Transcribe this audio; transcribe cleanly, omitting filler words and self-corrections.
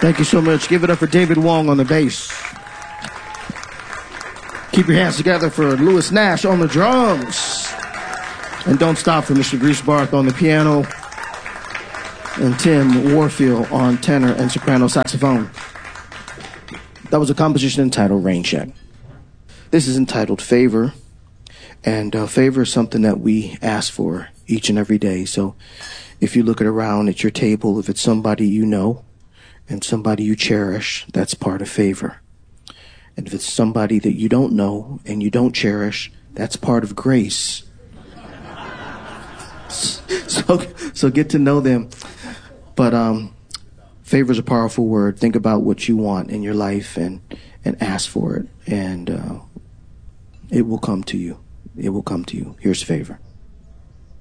Thank you so much. Give it up for David Wong on the bass. Keep your hands together for Lewis Nash on the drums. And don't stop for Mr. Grease Barth on the piano. And Tim Warfield on tenor and soprano saxophone. That was a composition entitled Rain Check. This is entitled Favor. And favor is something that we ask for each and every day. So if you look around at your table, if it's somebody you know and somebody you cherish, that's part of favor. And if it's somebody that you don't know and you don't cherish, that's part of grace. So get to know them. But favor is a powerful word. Think about what you want in your life and ask for it. And it will come to you. It will come to you. Here's favor.